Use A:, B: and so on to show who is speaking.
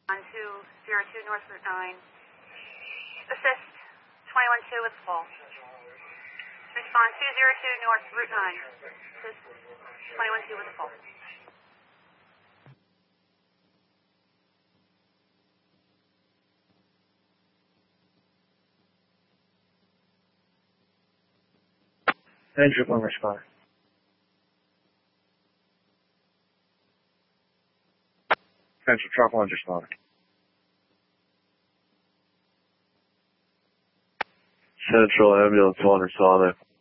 A: On 202 North Route 9. Assist 21-2 with full. Respond 202 North Route 9. Assist 21-2 with full.
B: Engine 1 respond. Central Truck 1 respond.
C: Central Ambulance 1 responding.